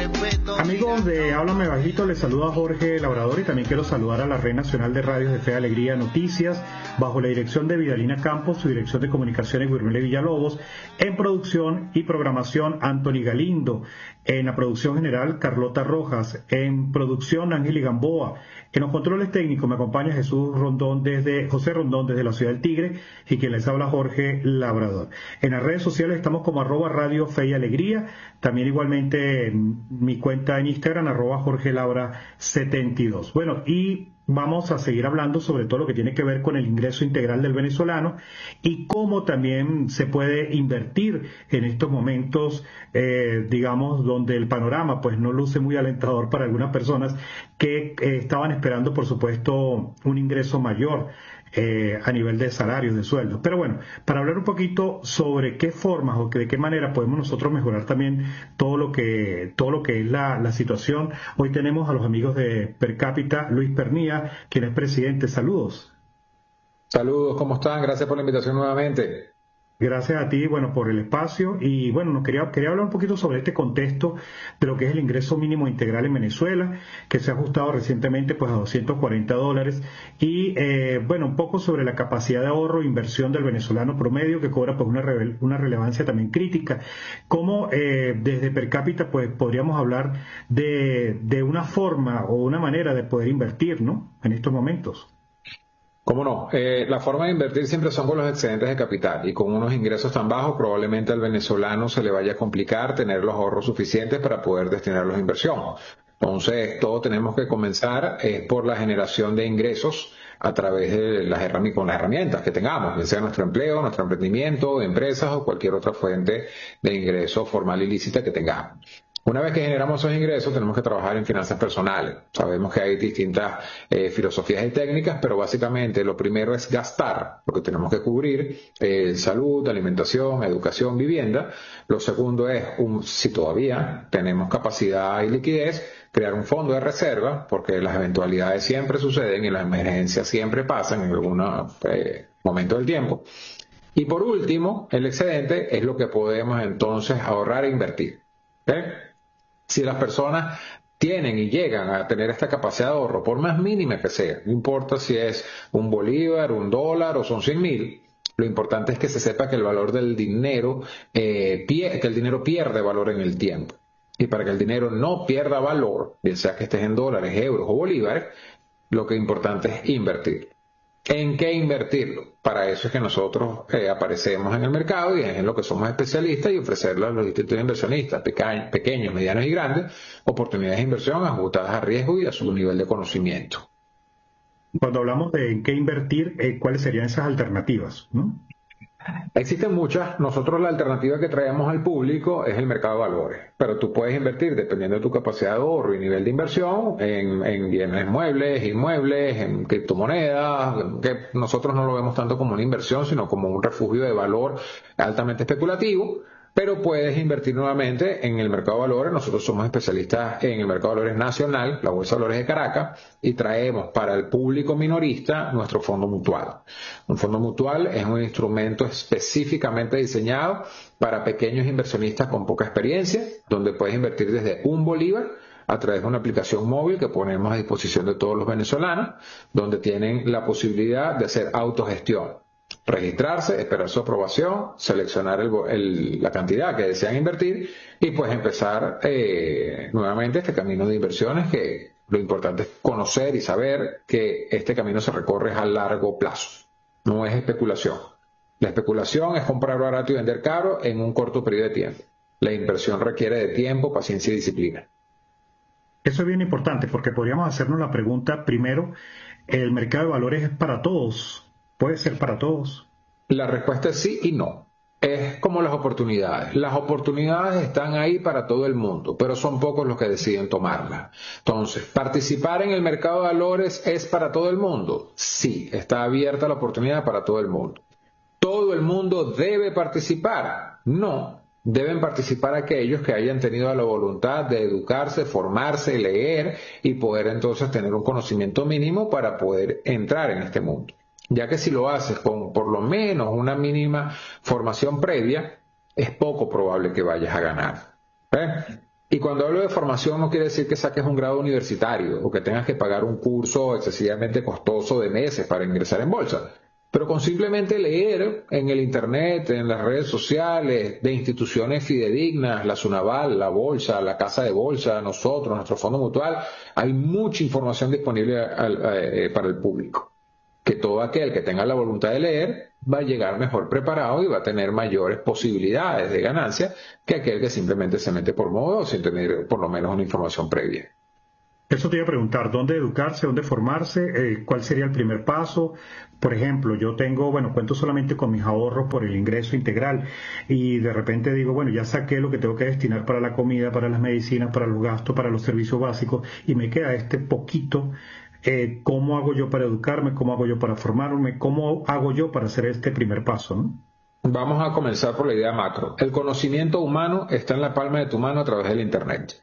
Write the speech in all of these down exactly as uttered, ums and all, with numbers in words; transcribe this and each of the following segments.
Amigos de Háblame Bajito, les saluda Jorge Labrador y también quiero saludar a la Red Nacional de Radios de Fe y Alegría Noticias, bajo la dirección de Vidalina Campos, su dirección de comunicaciones Guirmele Villalobos, en producción y programación Anthony Galindo, en la producción general Carlota Rojas, en producción Ángel Gamboa, en los controles técnicos me acompaña Jesús Rondón desde, José Rondón desde la Ciudad del Tigre y quien les habla Jorge Labrador. En las redes sociales estamos como arroba Radio Fe y Alegría, también igualmente en mi cuenta en Instagram arroba Jorge Labra setenta y dos. Bueno, y vamos a seguir hablando sobre todo lo que tiene que ver con el ingreso integral del venezolano y cómo también se puede invertir en estos momentos, eh, digamos, donde el panorama pues no luce muy alentador para algunas personas que eh, estaban esperando, por supuesto, un ingreso mayor Eh, a nivel de salarios, de sueldos. Pero bueno, para hablar un poquito sobre qué formas o que, de qué manera podemos nosotros mejorar también todo lo que todo lo que es la, la situación, hoy tenemos a los amigos de Per Cápita, Luis Pernía, quien es presidente. Saludos. Saludos, ¿cómo están? Gracias por la invitación nuevamente. Gracias a ti, bueno, por el espacio y bueno, nos quería, quería hablar un poquito sobre este contexto de lo que es el ingreso mínimo integral en Venezuela, que se ha ajustado recientemente pues a doscientos cuarenta dólares y eh, bueno, un poco sobre la capacidad de ahorro e inversión del venezolano promedio que cobra pues una, revel, una relevancia también crítica. Cómo eh, desde Per Cápita pues podríamos hablar de, de una forma o una manera de poder invertir, ¿no? En estos momentos. ¿Cómo no? Eh, la forma de invertir siempre son con los excedentes de capital y con unos ingresos tan bajos probablemente al venezolano se le vaya a complicar tener los ahorros suficientes para poder destinarlos a inversión. Entonces, todo tenemos que comenzar eh, por la generación de ingresos a través de las herramientas, con las herramientas que tengamos, ya sea nuestro empleo, nuestro emprendimiento, empresas o cualquier otra fuente de ingreso formal y lícita que tengamos. Una vez que generamos esos ingresos, tenemos que trabajar en finanzas personales. Sabemos que hay distintas eh, filosofías y técnicas, pero básicamente lo primero es gastar, porque tenemos que cubrir eh, salud, alimentación, educación, vivienda. Lo segundo es, un, si todavía tenemos capacidad y liquidez, crear un fondo de reserva, porque las eventualidades siempre suceden y las emergencias siempre pasan en algún eh, momento del tiempo. Y por último, el excedente es lo que podemos entonces ahorrar e invertir. ¿Okay? Si las personas tienen y llegan a tener esta capacidad de ahorro, por más mínima que sea, no importa si es un bolívar, un dólar o son cien mil, lo importante es que se sepa que el valor del dinero, eh, pie, que el dinero pierde valor en el tiempo. Y para que el dinero no pierda valor, bien sea que estés en dólares, euros o bolívares, lo que es importante es invertir. ¿En qué invertirlo? Para eso es que nosotros eh, aparecemos en el mercado y es en lo que somos especialistas y ofrecerle a los distintos inversionistas, peca- pequeños, medianos y grandes, oportunidades de inversión ajustadas a riesgo y a su nivel de conocimiento. Cuando hablamos de en qué invertir, eh, ¿cuáles serían esas alternativas, ¿no? Existen muchas. Nosotros la alternativa que traemos al público es el mercado de valores, pero tú puedes invertir dependiendo de tu capacidad de ahorro y nivel de inversión en, en bienes muebles, inmuebles, en criptomonedas, que nosotros no lo vemos tanto como una inversión, sino como un refugio de valor altamente especulativo. Pero puedes invertir nuevamente en el mercado de valores. Nosotros somos especialistas en el mercado de valores nacional, la Bolsa de Valores de Caracas, y traemos para el público minorista nuestro fondo mutual. Un fondo mutual es un instrumento específicamente diseñado para pequeños inversionistas con poca experiencia, donde puedes invertir desde un bolívar a través de una aplicación móvil que ponemos a disposición de todos los venezolanos, donde tienen la posibilidad de hacer autogestión. Registrarse, esperar su aprobación, seleccionar el, el, la cantidad que desean invertir y pues empezar eh, nuevamente este camino de inversiones, que lo importante es conocer y saber que este camino se recorre a largo plazo, no es especulación. La especulación es comprar barato y vender caro en un corto periodo de tiempo. La inversión requiere de tiempo, paciencia y disciplina. Eso es bien importante porque podríamos hacernos la pregunta primero, ¿el mercado de valores es para todos? ¿Puede ser para todos? La respuesta es sí y no. Es como las oportunidades. Las oportunidades están ahí para todo el mundo, pero son pocos los que deciden tomarlas. Entonces, ¿participar en el mercado de valores es para todo el mundo? Sí, está abierta la oportunidad para todo el mundo. ¿Todo el mundo debe participar? No. Deben participar aquellos que hayan tenido la voluntad de educarse, formarse, leer y poder entonces tener un conocimiento mínimo para poder entrar en este mundo. Ya que si lo haces con por lo menos una mínima formación previa, es poco probable que vayas a ganar. ¿Eh? Y cuando hablo de formación no quiere decir que saques un grado universitario o que tengas que pagar un curso excesivamente costoso de meses para ingresar en bolsa. Pero con simplemente leer en el internet, en las redes sociales, de instituciones fidedignas, la Sunaval, la Bolsa, la Casa de Bolsa, nosotros, nuestro Fondo Mutual, hay mucha información disponible al, a, a, para el público. Que todo aquel que tenga la voluntad de leer va a llegar mejor preparado y va a tener mayores posibilidades de ganancia que aquel que simplemente se mete por modo sin tener por lo menos una información previa. Eso te iba a preguntar, ¿dónde educarse, dónde formarse? Eh, ¿Cuál sería el primer paso? Por ejemplo, yo tengo, bueno, cuento solamente con mis ahorros por el ingreso integral y de repente digo, bueno, ya saqué lo que tengo que destinar para la comida, para las medicinas, para los gastos, para los servicios básicos y me queda este poquito. Eh, ¿Cómo hago yo para educarme? ¿Cómo hago yo para formarme? ¿Cómo hago yo para hacer este primer paso, ¿no? Vamos a comenzar por la idea macro. El conocimiento humano está en la palma de tu mano a través del Internet.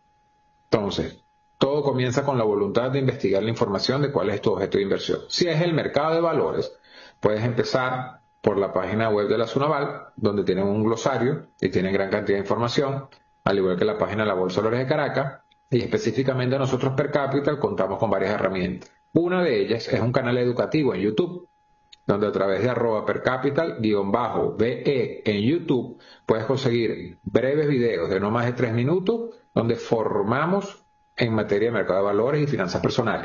Entonces, todo comienza con la voluntad de investigar la información de cuál es tu objeto de inversión. Si es el mercado de valores, puedes empezar por la página web de la Sunaval, donde tienen un glosario y tienen gran cantidad de información, al igual que la página de la Bolsa de Valores de Caracas. Y específicamente nosotros Per Capital contamos con varias herramientas. Una de ellas es un canal educativo en YouTube, donde a través de arroba percapital guión bajo be en YouTube puedes conseguir breves videos de no más de tres minutos donde formamos en materia de mercado de valores y finanzas personales.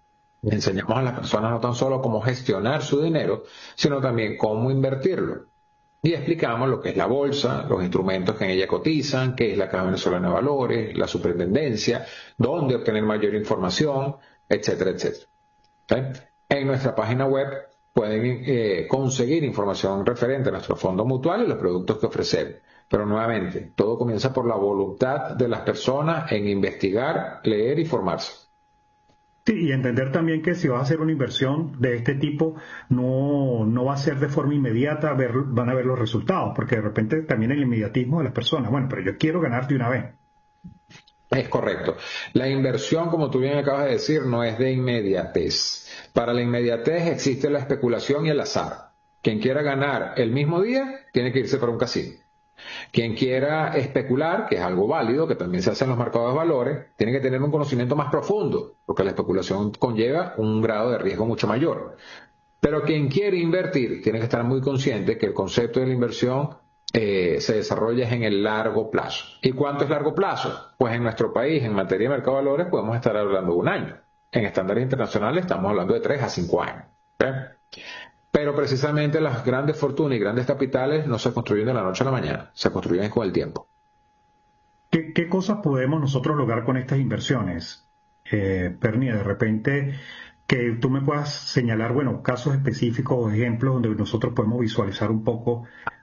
Le enseñamos a las personas no tan solo cómo gestionar su dinero, sino también cómo invertirlo. Y explicamos lo que es la bolsa, los instrumentos que en ella cotizan, qué es la Caja Venezolana de Valores, la superintendencia, dónde obtener mayor información, etcétera, etcétera. ¿Sí? En nuestra página web pueden eh, conseguir información referente a nuestro fondo mutual y los productos que ofrecemos. Pero nuevamente, todo comienza por la voluntad de las personas en investigar, leer y formarse. Sí, y entender también que si vas a hacer una inversión de este tipo, no, no va a ser de forma inmediata, ver, van a ver los resultados, porque de repente también el inmediatismo de las personas, bueno, pero yo quiero ganar de una vez. Es correcto. La inversión, como tú bien acabas de decir, no es de inmediatez. Para la inmediatez existe la especulación y el azar. Quien quiera ganar el mismo día, tiene que irse para un casino. Quien quiera especular, que es algo válido, que también se hace en los mercados de valores, tiene que tener un conocimiento más profundo, porque la especulación conlleva un grado de riesgo mucho mayor. Pero quien quiere invertir, tiene que estar muy consciente que el concepto de la inversión eh, se desarrolla en el largo plazo. ¿Y cuánto es largo plazo? Pues en nuestro país, en materia de mercado de valores, podemos estar hablando de un año. En estándares internacionales estamos hablando de tres a cinco años. ¿Okay? Pero precisamente las grandes fortunas y grandes capitales no se construyen de la noche a la mañana, se construyen con el tiempo. ¿Qué, qué cosas podemos nosotros lograr con estas inversiones? Eh, Pernia, de repente que tú me puedas señalar, bueno, casos específicos o ejemplos donde nosotros podemos visualizar un poco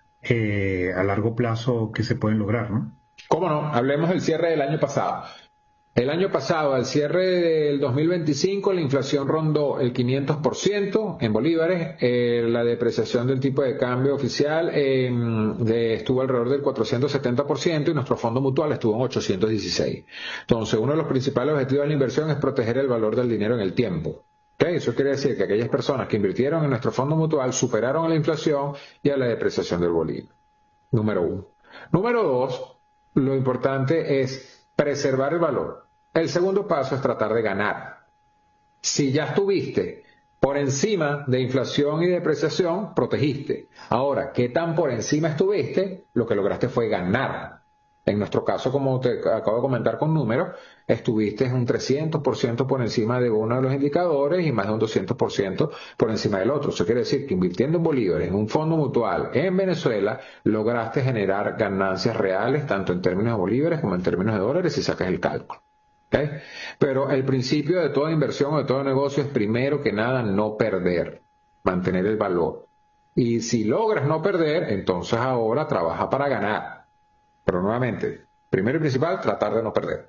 eh, a largo plazo que se pueden lograr, ¿no? ¿Cómo no? Hablemos del cierre del año pasado. El año pasado, al cierre del dos mil veinticinco, la inflación rondó el quinientos por ciento en bolívares, eh, la depreciación del tipo de cambio oficial eh, de, estuvo alrededor del cuatrocientos setenta por ciento y nuestro fondo mutual estuvo en ochocientos dieciséis. Entonces, uno de los principales objetivos de la inversión es proteger el valor del dinero en el tiempo. ¿Okay? Eso quiere decir que aquellas personas que invirtieron en nuestro fondo mutual superaron a la inflación y a la depreciación del bolívar. Número uno. Número dos, lo importante es preservar el valor. El segundo paso es tratar de ganar. Si ya estuviste por encima de inflación y depreciación, protegiste. Ahora, ¿qué tan por encima estuviste? Lo que lograste fue ganar. En nuestro caso, como te acabo de comentar con números, estuviste en un trescientos por ciento por encima de uno de los indicadores y más de un doscientos por ciento por encima del otro. Eso quiere decir que invirtiendo en bolívares, en un fondo mutual en Venezuela, lograste generar ganancias reales, tanto en términos de bolívares como en términos de dólares, si sacas el cálculo. ¿Okay? Pero el principio de toda inversión o de todo negocio es primero que nada no perder, mantener el valor. Y si logras no perder, entonces ahora trabaja para ganar. Pero nuevamente, primero y principal, tratar de no perder.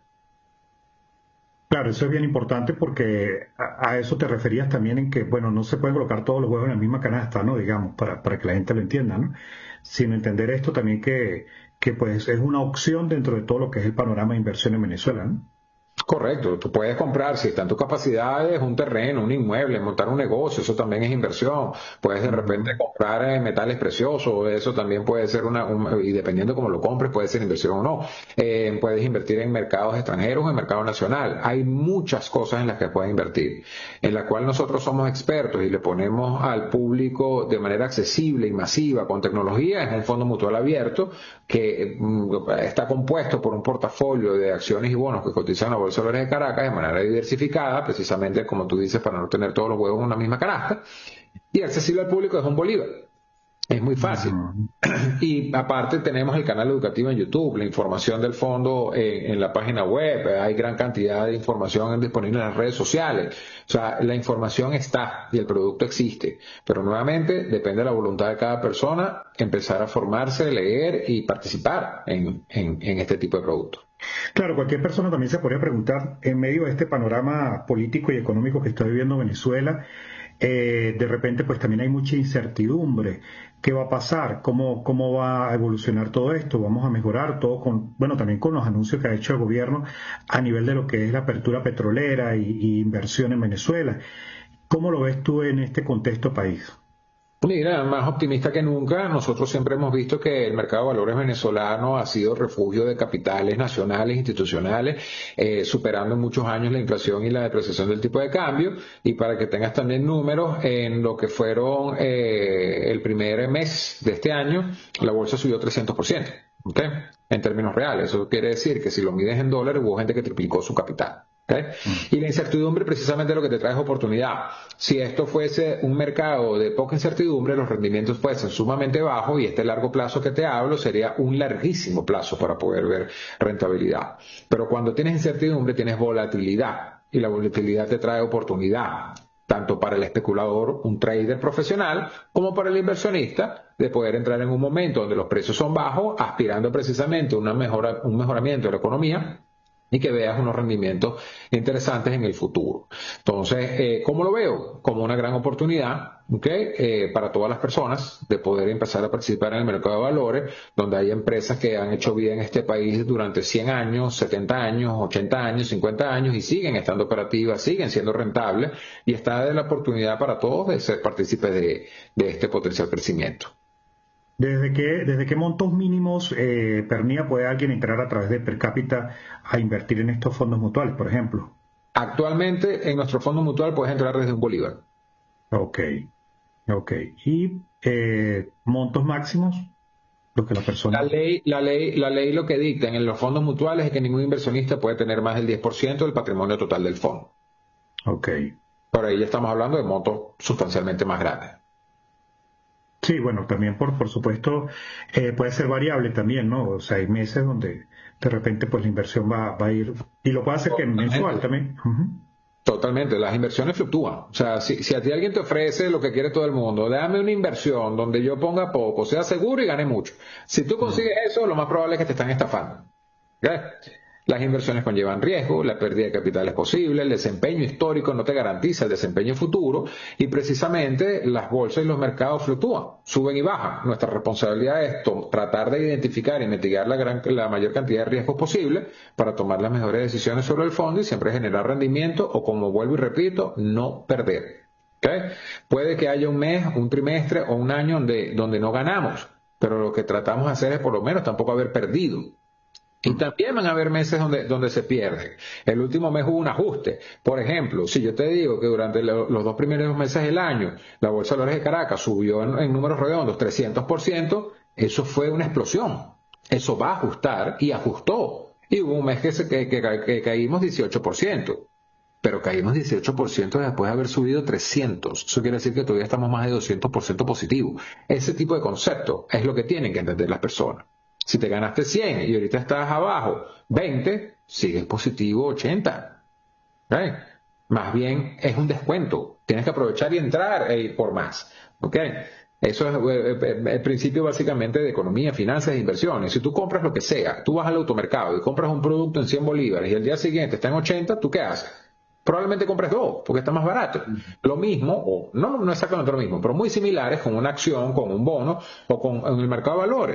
Claro, eso es bien importante porque a, a eso te referías también en que, bueno, no se pueden colocar todos los huevos en la misma canasta, ¿no? Digamos, para, para que la gente lo entienda, ¿no? Sin entender esto también que, que pues es una opción dentro de todo lo que es el panorama de inversión en Venezuela, ¿no? Correcto, tú puedes comprar, si está en tus capacidades, un terreno, un inmueble, montar un negocio, eso también es inversión. Puedes de repente comprar eh, metales preciosos, eso también puede ser una, un, y dependiendo cómo lo compres, puede ser inversión o no. Eh, puedes invertir en mercados extranjeros o en mercado nacional. Hay muchas cosas en las que puedes invertir, en la cual nosotros somos expertos y le ponemos al público de manera accesible y masiva con tecnología. Es un fondo mutual abierto que mm, está compuesto por un portafolio de acciones y bonos que cotizan en la Bolsa de Valores de Caracas de manera diversificada, precisamente como tú dices, para no tener todos los huevos en una misma canasta, y accesible al público desde un bolívar. Es muy fácil. Uh-huh. Y aparte tenemos el canal educativo en YouTube, la información del fondo en, en la página web, hay gran cantidad de información disponible en las redes sociales. O sea, la información está y el producto existe. Pero nuevamente depende de la voluntad de cada persona empezar a formarse, leer y participar en, en, en este tipo de productos. Claro, cualquier persona también se podría preguntar, en medio de este panorama político y económico que está viviendo Venezuela, eh, de repente pues también hay mucha incertidumbre. ¿Qué va a pasar? ¿Cómo, cómo va a evolucionar todo esto? ¿Vamos a mejorar todo con, bueno, también con los anuncios que ha hecho el gobierno a nivel de lo que es la apertura petrolera y, y inversión en Venezuela? ¿Cómo lo ves tú en este contexto país? Mira, más optimista que nunca. Nosotros siempre hemos visto que el mercado de valores venezolano ha sido refugio de capitales nacionales, institucionales, eh, superando en muchos años la inflación y la depreciación del tipo de cambio. Y para que tengas también números, en lo que fueron eh, el primer mes de este año, la bolsa subió trescientos por ciento, ¿okay? En términos reales. Eso quiere decir que si lo mides en dólares, hubo gente que triplicó su capital. ¿Okay? Y la incertidumbre precisamente lo que te trae es oportunidad. Si esto fuese un mercado de poca incertidumbre, los rendimientos fuesen sumamente bajos y este largo plazo que te hablo sería un larguísimo plazo para poder ver rentabilidad. Pero cuando tienes incertidumbre tienes volatilidad y la volatilidad te trae oportunidad, tanto para el especulador, un trader profesional, como para el inversionista, de poder entrar en un momento donde los precios son bajos, aspirando precisamente a una mejora, un mejoramiento de la economía, y que veas unos rendimientos interesantes en el futuro. Entonces, eh, ¿cómo lo veo? Como una gran oportunidad, ¿okay? eh, para todas las personas de poder empezar a participar en el mercado de valores, donde hay empresas que han hecho vida en este país durante cien años, setenta años, ochenta años, cincuenta años y siguen estando operativas, siguen siendo rentables y está de la oportunidad para todos de ser partícipes de, de este potencial crecimiento. ¿Desde qué, desde qué montos mínimos, eh, Pernía, puede alguien entrar a través de per cápita a invertir en estos fondos mutuales, por ejemplo? Actualmente en nuestro fondo mutual puedes entrar desde un bolívar. Ok, ok. ¿Y eh, montos máximos? Lo que la persona... La ley, la ley, la ley lo que dicta en los fondos mutuales es que ningún inversionista puede tener más del diez por ciento del patrimonio total del fondo. Ok. Por ahí ya estamos hablando de montos sustancialmente más grandes. Sí, bueno, también por por supuesto eh, puede ser variable también, ¿no? O sea, hay meses donde de repente pues la inversión va, va a ir, y lo puede hacer que mensual también. Uh-huh. Totalmente, las inversiones fluctúan. O sea, si, si a ti alguien te ofrece lo que quiere todo el mundo, dame una inversión donde yo ponga poco, sea seguro y gane mucho. Si tú consigues uh-huh. eso, lo más probable es que te están estafando. ¿Okay? Las inversiones conllevan riesgo, la pérdida de capital es posible, el desempeño histórico no te garantiza el desempeño futuro y precisamente las bolsas y los mercados fluctúan, suben y bajan. Nuestra responsabilidad es to- tratar de identificar y mitigar la, gran, la mayor cantidad de riesgos posible para tomar las mejores decisiones sobre el fondo y siempre generar rendimiento o, como vuelvo y repito, no perder. ¿Okay? Puede que haya un mes, un trimestre o un año donde, donde no ganamos, pero lo que tratamos de hacer es por lo menos tampoco haber perdido. Y también van a haber meses donde, donde se pierde. El último mes hubo un ajuste. Por ejemplo, si yo te digo que durante lo, los dos primeros meses del año la Bolsa de Valores de Caracas subió en, en números redondos trescientos por ciento, eso fue una explosión. Eso va a ajustar y ajustó. Y hubo un mes que, se, que, que, que caímos dieciocho por ciento. Pero caímos dieciocho por ciento después de haber subido trescientos. Eso quiere decir que todavía estamos más de doscientos por ciento positivo. Ese tipo de concepto es lo que tienen que entender las personas. Si te ganaste cien y ahorita estás abajo veinte, sigues positivo ochenta. ¿Okay? Más bien es un descuento. Tienes que aprovechar y entrar e ir por más. ¿Okay? Eso es el principio básicamente de economía, finanzas e inversiones. Si tú compras lo que sea, tú vas al automercado y compras un producto en cien bolívares y el día siguiente está en ochenta, ¿tú qué haces? Probablemente compres dos, porque está más barato. Lo mismo, o no, no exactamente lo mismo, pero muy similares con una acción, con un bono o con en el mercado de valores.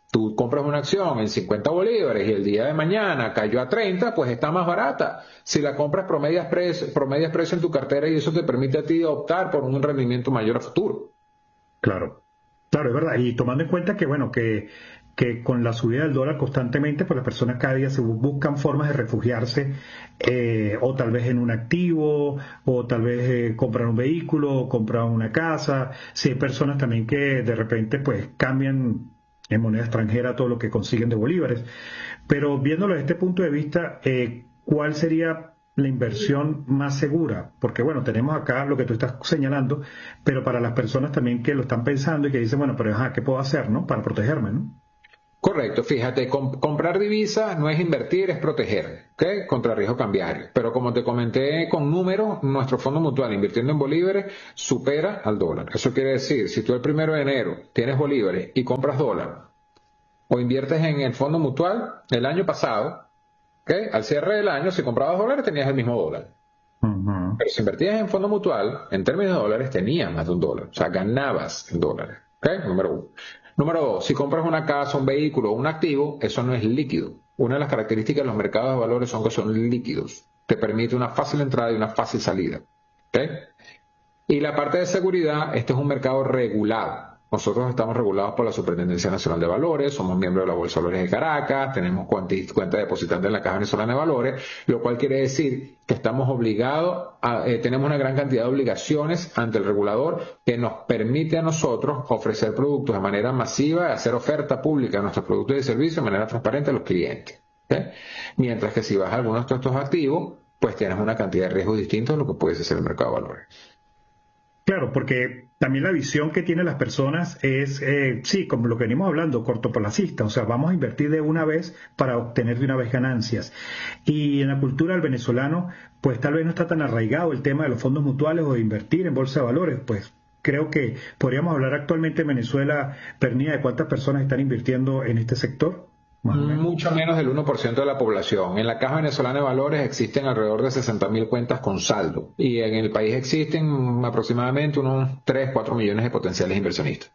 Tú compras una acción en cincuenta bolívares y el día de mañana cayó a treinta, pues está más barata. Si la compras promedias precio, promedias precio en tu cartera y eso te permite a ti optar por un rendimiento mayor a futuro. Claro, claro, es verdad. Y tomando en cuenta que, bueno, que, que con la subida del dólar constantemente, pues las personas cada día se bu- buscan formas de refugiarse, eh, o tal vez en un activo, o tal vez eh, comprar un vehículo, o comprar una casa. Si hay personas también que de repente, pues cambian en moneda extranjera todo lo que consiguen de bolívares. Pero viéndolo desde este punto de vista, eh, ¿cuál sería la inversión más segura? Porque bueno, tenemos acá lo que tú estás señalando, pero para las personas también que lo están pensando y que dicen, bueno, pero ajá, ¿qué puedo hacer, no? Para protegerme, ¿no? Correcto, fíjate, com- comprar divisas no es invertir, es proteger, ¿ok? Contra riesgo cambiario. Pero como te comenté con números, nuestro fondo mutual invirtiendo en bolívares supera al dólar. Eso quiere decir, si tú el primero de enero tienes bolívares y compras dólar o inviertes en el fondo mutual el año pasado, ¿ok? Al cierre del año, si comprabas dólares tenías el mismo dólar. Ujú. Pero si invertías en fondo mutual, en términos de dólares, tenías más de un dólar. O sea, ganabas en dólares. ¿Ok? Número uno. Número dos, si compras una casa, un vehículo o un activo, eso no es líquido. Una de las características de los mercados de valores son que son líquidos. Te permite una fácil entrada y una fácil salida. ¿Ok? Y la parte de seguridad, este es un mercado regulado. Nosotros estamos regulados por la Superintendencia Nacional de Valores, somos miembros de la Bolsa de Valores de Caracas, tenemos cuanti- cuenta depositante en la Caja Venezolana de Valores, lo cual quiere decir que estamos obligados, a, eh, tenemos una gran cantidad de obligaciones ante el regulador que nos permite a nosotros ofrecer productos de manera masiva, hacer oferta pública de nuestros productos y servicios de manera transparente a los clientes. ¿Ok? Mientras que si vas a algunos de estos activos, pues tienes una cantidad de riesgos distintos a lo que puede ser el mercado de valores. Claro, porque también la visión que tienen las personas es, eh, sí, como lo que venimos hablando, cortoplacista, o sea, vamos a invertir de una vez para obtener de una vez ganancias. Y en la cultura del venezolano, pues tal vez no está tan arraigado el tema de los fondos mutuales o de invertir en bolsa de valores, pues creo que podríamos hablar actualmente en Venezuela, Pernilla, de cuántas personas están invirtiendo en este sector, más o menos. Mucho menos del uno por ciento de la población. En la Caja Venezolana de Valores existen alrededor de sesenta mil cuentas con saldo y en el país existen aproximadamente unos tres, cuatro millones de potenciales inversionistas.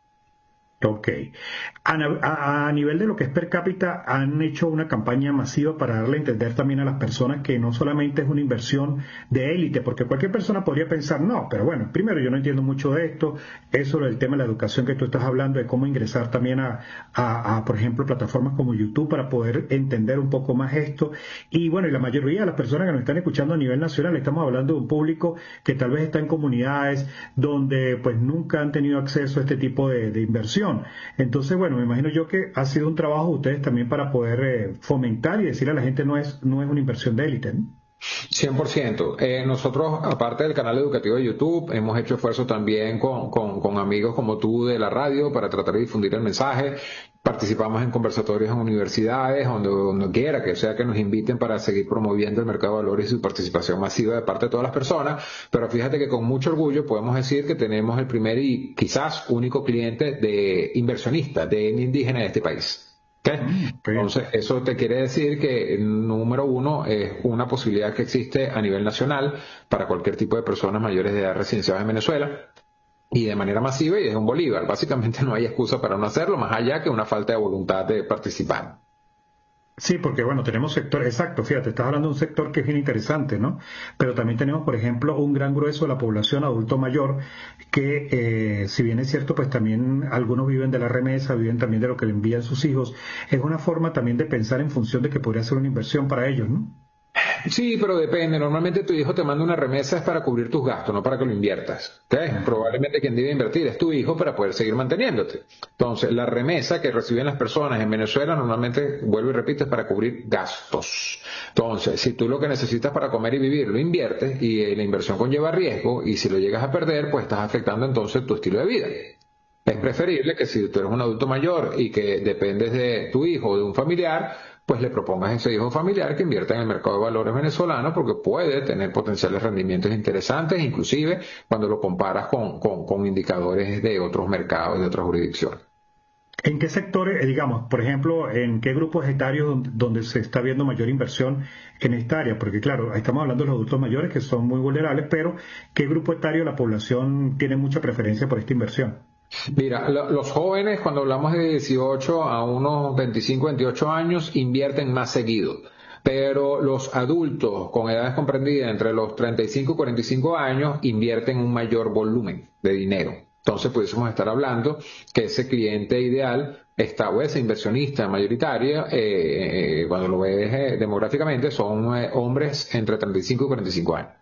Ok. A, na- a- a nivel de lo que es per cápita, han hecho una campaña masiva para darle a entender también a las personas que no solamente es una inversión de élite, porque cualquier persona podría pensar, no, pero bueno, primero yo no entiendo mucho de esto, eso del tema de la educación que tú estás hablando, de cómo ingresar también a, a, a, por ejemplo, plataformas como YouTube para poder entender un poco más esto. Y bueno, y la mayoría de las personas que nos están escuchando a nivel nacional, estamos hablando de un público que tal vez está en comunidades donde pues nunca han tenido acceso a este tipo de, de inversión. Entonces, bueno, me imagino yo que ha sido un trabajo de ustedes también para poder eh, fomentar y decirle a la gente no es, no es una inversión de élite, ¿no? cien por ciento. Eh, nosotros, aparte del canal educativo de YouTube, hemos hecho esfuerzos también con, con, con amigos como tú de la radio para tratar de difundir el mensaje. Participamos en conversatorios en universidades, donde, donde quiera que sea que nos inviten para seguir promoviendo el mercado de valores y su participación masiva de parte de todas las personas. Pero fíjate que con mucho orgullo podemos decir que tenemos el primer y quizás único cliente de inversionista de etnia indígena de este país. ¿Ok? Mm, qué bien. Entonces, eso te quiere decir que, número uno, es una posibilidad que existe a nivel nacional para cualquier tipo de personas mayores de edad residenciadas en Venezuela y de manera masiva y es un bolívar. Básicamente no hay excusa para no hacerlo, más allá que una falta de voluntad de participar. Sí, porque bueno, tenemos sector, exacto, fíjate, estás hablando de un sector que es bien interesante, ¿no? Pero también tenemos, por ejemplo, un gran grueso de la población adulto mayor que, eh, si bien es cierto, pues también algunos viven de la remesa, viven también de lo que le envían sus hijos. Es una forma también de pensar en función de que podría ser una inversión para ellos, ¿no? Sí, pero depende. Normalmente tu hijo te manda una remesa es para cubrir tus gastos, no para que lo inviertas. ¿Ok? Probablemente quien debe invertir es tu hijo para poder seguir manteniéndote. Entonces, la remesa que reciben las personas en Venezuela normalmente, vuelvo y repito, es para cubrir gastos. Entonces, si tú lo que necesitas para comer y vivir lo inviertes y eh, la inversión conlleva riesgo y si lo llegas a perder, pues estás afectando entonces tu estilo de vida. Es preferible que si tú eres un adulto mayor y que dependes de tu hijo o de un familiar, pues le propongas a ese hijo familiar que invierta en el mercado de valores venezolano porque puede tener potenciales rendimientos interesantes, inclusive cuando lo comparas con, con, con indicadores de otros mercados, de otras jurisdicciones. ¿En qué sectores, eh, digamos, por ejemplo, en qué grupos etarios donde, donde se está viendo mayor inversión en esta área? Porque claro, ahí estamos hablando de los adultos mayores que son muy vulnerables, pero ¿qué grupo etario de la población tiene mucha preferencia por esta inversión? Mira, lo, los jóvenes, cuando hablamos de dieciocho a unos veinticinco, veintiocho años, invierten más seguido. Pero los adultos con edades comprendidas entre los treinta y cinco y cuarenta y cinco años invierten un mayor volumen de dinero. Entonces pudiésemos estar hablando que ese cliente ideal está, o ese inversionista mayoritario, eh, cuando lo ves eh, demográficamente, son eh, hombres entre treinta y cinco y cuarenta y cinco años.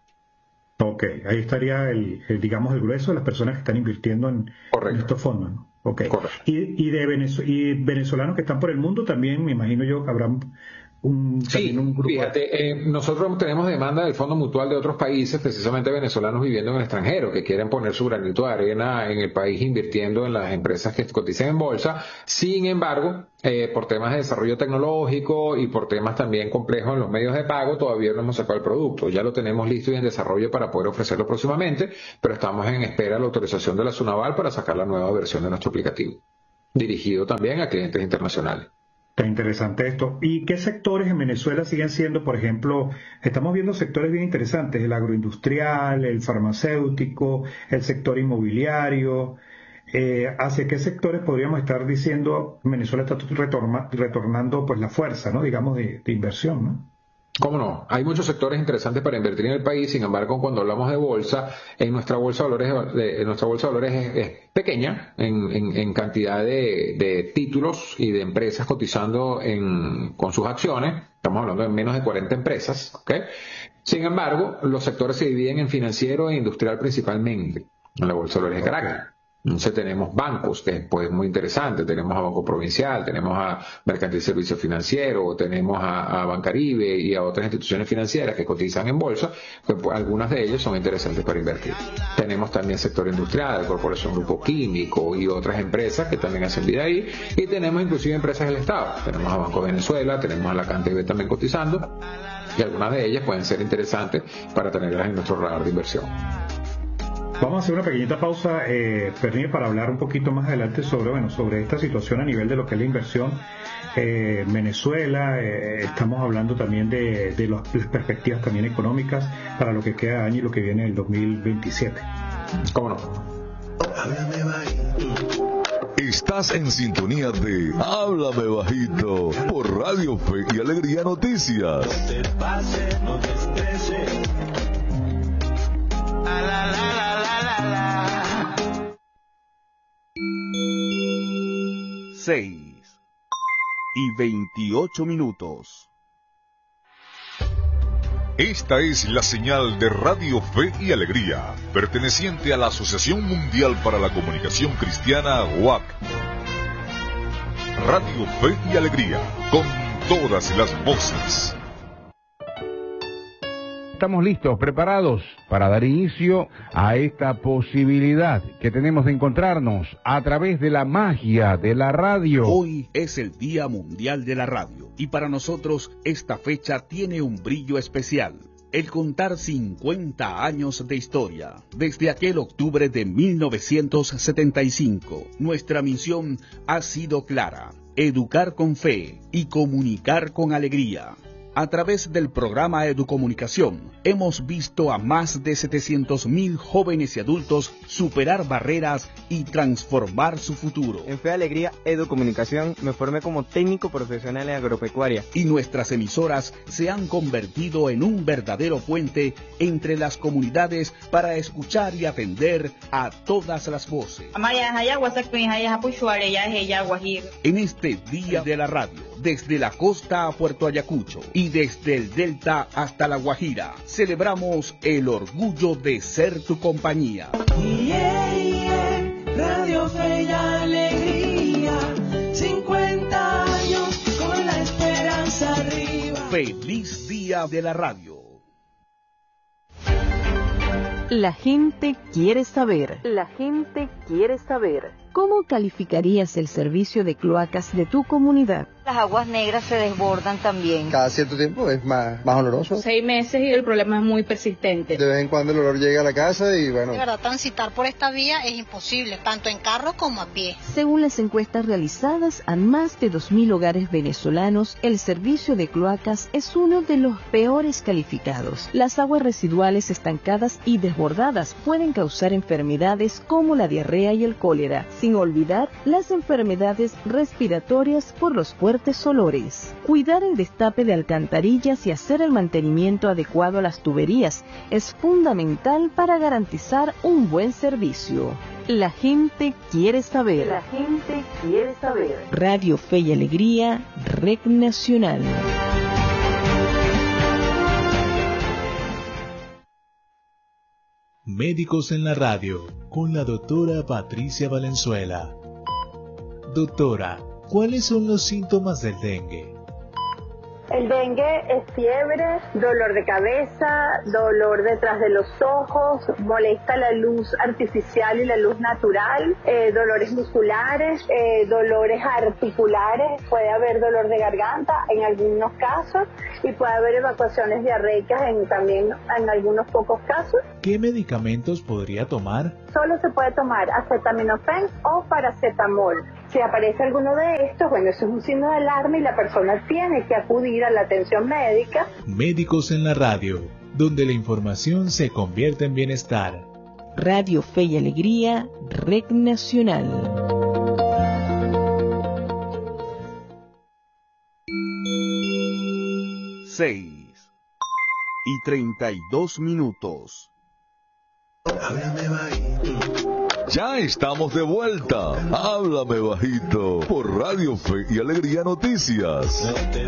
Ok, ahí estaría el, el digamos el grueso de las personas que están invirtiendo en, en estos fondos, ¿no? Okay. Correcto. Y, y de Venez- y venezolanos que están por el mundo también, me imagino yo que habrán un, sí, un grupo. Fíjate, eh, nosotros tenemos demanda del Fondo Mutual de otros países, precisamente venezolanos viviendo en el extranjero, que quieren poner su granito de arena en el país invirtiendo en las empresas que cotizan en bolsa. Sin embargo, eh, por temas de desarrollo tecnológico y por temas también complejos en los medios de pago, todavía no hemos sacado el producto. Ya lo tenemos listo y en desarrollo para poder ofrecerlo próximamente, pero estamos en espera de la autorización de la SUNAVAL para sacar la nueva versión de nuestro aplicativo, dirigido también a clientes internacionales. Está interesante esto. ¿Y qué sectores en Venezuela siguen siendo, por ejemplo, estamos viendo sectores bien interesantes, el agroindustrial, el farmacéutico, el sector inmobiliario? Eh, ¿Hacia qué sectores podríamos estar diciendo Venezuela está retorna, retornando pues la fuerza, ¿no? digamos, de, de inversión, ¿no? ¿Cómo no? Hay muchos sectores interesantes para invertir en el país. Sin embargo, cuando hablamos de bolsa, en nuestra bolsa de valores, de, nuestra bolsa de valores es, es pequeña en, en, en cantidad de, de títulos y de empresas cotizando en, con sus acciones. Estamos hablando de menos de cuarenta empresas, ¿ok? Sin embargo, los sectores se dividen en financiero e industrial principalmente en la bolsa de valores de Caracas. Entonces tenemos bancos, que es pues, muy interesante, tenemos a Banco Provincial, tenemos a Mercantil Servicio Financiero, tenemos a, a Bancaribe y a otras instituciones financieras que cotizan en bolsa, que pues, algunas de ellas son interesantes para invertir. Tenemos también sector industrial, Corporación Grupo Químico y otras empresas que también hacen vida ahí, y tenemos inclusive empresas del Estado, tenemos a Banco Venezuela, tenemos a la C A N T V también cotizando, y algunas de ellas pueden ser interesantes para tenerlas en nuestro radar de inversión. Vamos a hacer una pequeñita pausa, eh, Perni, para hablar un poquito más adelante sobre, bueno, sobre esta situación a nivel de lo que es la inversión eh, en Venezuela. Eh, estamos hablando también de, de las perspectivas también económicas para lo que queda de año y lo que viene en el dos mil veintisiete. ¿Cómo no? Estás en sintonía de Háblame Bajito por Radio Fe y Alegría Noticias. No te pases, no te estreses. La, la, la, la, la, la. seis y veintiocho minutos. Esta es la señal de Radio Fe y Alegría, perteneciente a la Asociación Mundial para la Comunicación Cristiana, U A C. Radio Fe y Alegría, con todas las voces. Estamos listos, preparados para dar inicio a esta posibilidad que tenemos de encontrarnos a través de la magia de la radio. Hoy es el Día Mundial de la Radio y para nosotros esta fecha tiene un brillo especial. El contar cincuenta años de historia. Desde aquel octubre de mil novecientos setenta y cinco, nuestra misión ha sido clara: educar con fe y comunicar con alegría. A través del programa Educomunicación, hemos visto a más de setecientos mil jóvenes y adultos superar barreras y transformar su futuro. En Fe Alegría Educomunicación me formé como técnico profesional en agropecuaria. Y nuestras emisoras se han convertido en un verdadero puente entre las comunidades para escuchar y atender a todas las voces. En este Día de la Radio, desde la costa a Puerto Ayacucho y desde el Delta hasta La Guajira, celebramos el orgullo de ser tu compañía. Yeah, yeah, Radio Fe y Alegría, cincuenta años con la esperanza arriba. Feliz Día de la Radio. La gente quiere saber. La gente quiere saber. ¿Cómo calificarías el servicio de cloacas de tu comunidad? Las aguas negras se desbordan también. Cada cierto tiempo es más, más oloroso. Seis meses y el problema es muy persistente. De vez en cuando el olor llega a la casa y bueno. De verdad, transitar por esta vía es imposible, tanto en carro como a pie. Según las encuestas realizadas a más de dos mil hogares venezolanos, el servicio de cloacas es uno de los peores calificados. Las aguas residuales estancadas y desbordadas pueden causar enfermedades como la diarrea y el cólera, sin olvidar las enfermedades respiratorias por los fuertes olores. Cuidar el destape de alcantarillas y hacer el mantenimiento adecuado a las tuberías es fundamental para garantizar un buen servicio. La gente quiere saber. La gente quiere saber. Radio Fe y Alegría, Red Nacional. Médicos en la radio, con la doctora Patricia Valenzuela. Doctora, ¿cuáles son los síntomas del dengue? El dengue es fiebre, dolor de cabeza, dolor detrás de los ojos, molesta la luz artificial y la luz natural, eh, dolores musculares, eh, dolores articulares, puede haber dolor de garganta en algunos casos y puede haber evacuaciones diarreicas en, también en algunos pocos casos. ¿Qué medicamentos podría tomar? Solo se puede tomar acetaminofén o paracetamol. Si aparece alguno de estos, bueno, eso es un signo de alarma y la persona tiene que acudir a la atención médica. Médicos en la radio, donde la información se convierte en bienestar. Radio Fe y Alegría, Red Nacional. Seis y treinta y dos minutos. Háblame bajito. Ya estamos de vuelta. Háblame bajito por Radio Fe y Alegría Noticias.